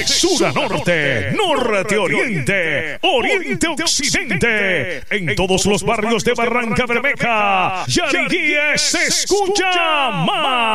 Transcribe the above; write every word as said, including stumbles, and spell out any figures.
de sur a norte, norte a oriente, oriente a occidente, en todos los barrios de Barranca Bermeja, Yariguíes se escucha más.